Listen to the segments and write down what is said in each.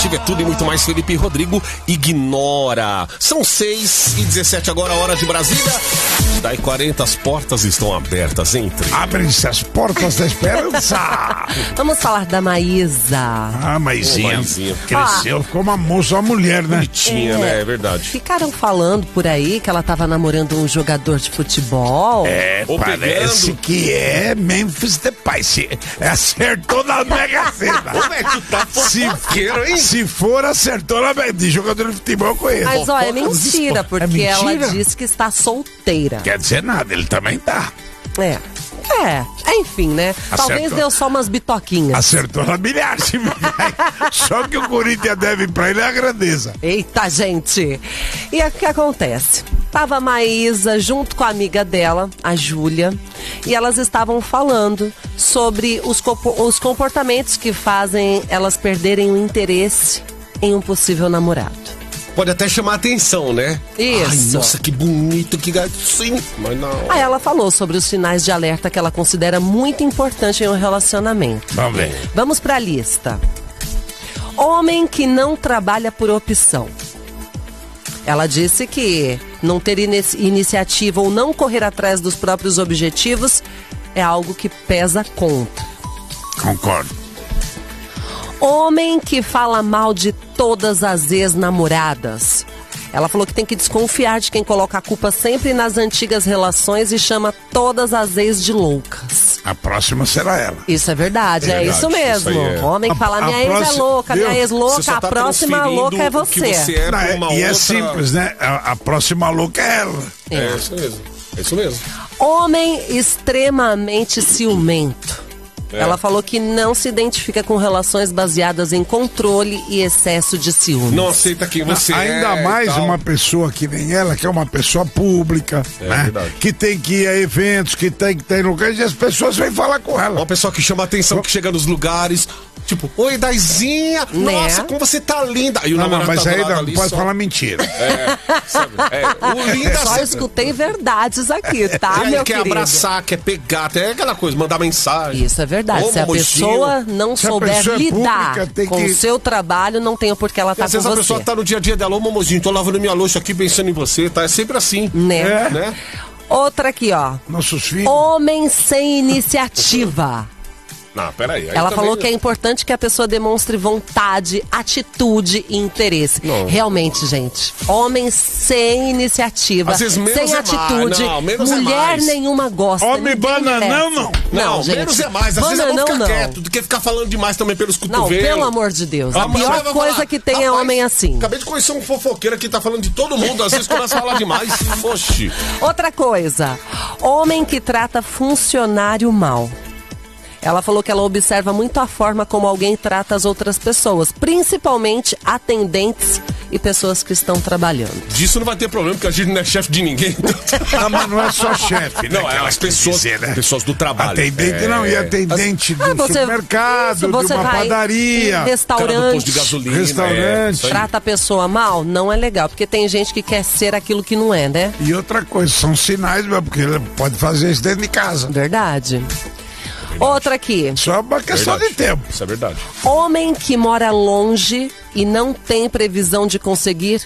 Expectativa é tudo e muito mais. Felipe Rodrigo ignora. São 6h17 agora, hora de Brasília. Daí 40, as portas estão abertas. Entre. Abrem-se as portas da esperança. Vamos falar da Maísa. Ah, Maisinha. Maisinha. Cresceu, ficou uma moça, uma mulher, né? Bonitinha, né? É verdade. Ficaram falando por aí que ela tava namorando um jogador de futebol. Ou Parece pegando. que é Memphis Depay. Acertou na Mega Sena. Como é que tu tá fofoqueiro, hein? Se for, acertou na Mega. De jogador de futebol eu conheço. Mas ó, é mentira, porque mentira? ela disse que está solteira. Quer dizer nada, ele também tá. Enfim, né? Talvez Acertou. deu só umas bitoquinhas. Acertou na milhásima. Só que o Corinthians deve pra ele é a grandeza. Eita, gente! E o que acontece? Tava a Maísa junto com a amiga dela, a Júlia, e elas estavam falando sobre os comportamentos que fazem elas perderem o interesse em um possível namorado. Pode até chamar atenção, né? Isso. Ai, nossa, que bonito, que gatinho. Mas não. Aí ela falou sobre os sinais de alerta que ela considera muito importante em um relacionamento. Vamos ver. Vamos pra lista. Homem que não trabalha por opção. Ela disse que não ter iniciativa ou não correr atrás dos próprios objetivos é algo que pesa contra. Concordo. Homem que fala mal de todas as ex-namoradas. Ela falou que tem que desconfiar de quem coloca a culpa sempre nas antigas relações e chama todas as ex de loucas. A próxima será ela. Isso é verdade, é isso mesmo. isso aí é. Homem que fala, A minha ex é próxima- louca, minha viu? ex Você louca, só a tá próxima transferindo louca é o que você. você é Não, pra uma e é outra. simples, né? A próxima louca é ela. É isso mesmo. É isso mesmo. Homem extremamente ciumento. Ela falou que não se identifica com relações baseadas em controle e excesso de ciúme. Não aceita quem você Ainda é. mais e tal. uma pessoa que nem ela, que é uma pessoa pública, né? verdade. Que tem que ir a eventos, que tem que ter lugares e as pessoas vêm falar com ela. Uma pessoa que chama atenção, que chega nos lugares. Tipo, oi, Daizinha. Né? Nossa, como você tá linda. Aí o Não, namorado mas tá do aí lado não ali pode só- falar mentira. Sabe? O linda Só sempre- escutei verdades aqui, tá, E aí meu quer querido? abraçar, quer pegar, até aquela coisa, mandar mensagem. Isso é verdade. Ô, Se a mojinho. pessoa não Se a souber pessoa é lidar pública, tem com que- o seu trabalho, não tem o porquê ela E tá às com vezes a você. pessoa tá no dia a dia dela, ô mamozinho, tô lavando minha louça aqui pensando em você, tá? É sempre assim. Né? Né? Outra aqui, ó. Nossos filhos. Homem sem iniciativa. Não, peraí. Aí Ela também- falou que é importante que a pessoa demonstre vontade, atitude e interesse. Não. Realmente, gente, homem sem iniciativa, Às vezes menos sem é atitude, mais. Não, menos é mulher mais. nenhuma gosta. Homem ninguém bananão, merece. Não, gente, menos é mais. Às vezes é bom bananão, ficar não. quieto do que ficar falando demais também pelos Não, cotovelos. pelo amor de Deus. A Ah, mas pior vai coisa falar, que tem é rapaz, homem assim. Acabei de conhecer um fofoqueiro que tá falando de todo mundo, às vezes começa a falar demais. Oxi. Outra coisa, homem que trata funcionário mal. Ela falou que ela observa muito a forma como alguém trata as outras pessoas, principalmente atendentes e pessoas que estão trabalhando. Disso não vai ter problema, porque a gente não é chefe de ninguém. Ah, mas não é só chefe, né? Não, que é ela as quer pessoas, dizer, né? pessoas do trabalho. Atendente, não, e atendente do supermercado, isso, de você uma vai padaria. em Cara do posto de restaurante, gasolina. Restaurante. isso aí. trata a pessoa mal, não é legal, porque tem gente que quer ser aquilo que não é, né? E outra coisa, são sinais, meu, porque ele pode fazer isso dentro de casa. Verdade. Outra aqui, Só uma questão Verdade. de tempo. Isso é verdade. homem que mora longe e não tem previsão de conseguir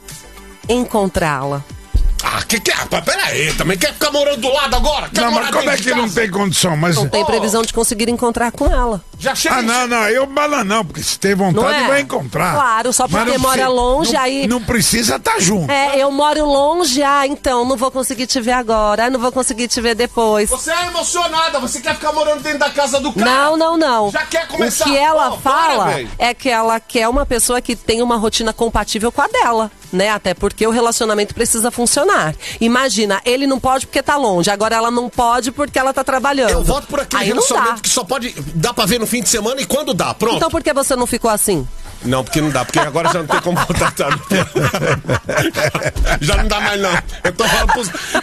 encontrá-la. Ah, que é? Pera aí, também quer ficar morando do lado agora? Quer Não, morar mas como é dentro de que não casa? tem condição? Mas... Não tem previsão de conseguir encontrar com ela. Já chega. Ah, não, eu bala não, porque se tem Não vontade é? vai encontrar. Claro, só Mas porque não mora precisa- longe, não, aí... Não precisa estar junto. É, eu moro longe, então não vou conseguir te ver agora, não vou conseguir te ver depois. Você é emocionada, você quer ficar morando dentro da casa do cara. Não. Já quer começar? O que ela Pô, fala para, velho. é que ela quer uma pessoa que tem uma rotina compatível com a dela, né? Até porque o relacionamento precisa funcionar. Imagina, ele não pode porque tá longe, agora ela não pode porque ela tá trabalhando. Eu voto por aquele Aí não dá. relacionamento que só pode... Dá pra ver no fim de semana e quando dá, pronto. Então por que você não ficou assim? Não, porque não dá, porque agora já não tem como voltar. Já não dá mais não. Eu tô falando pros...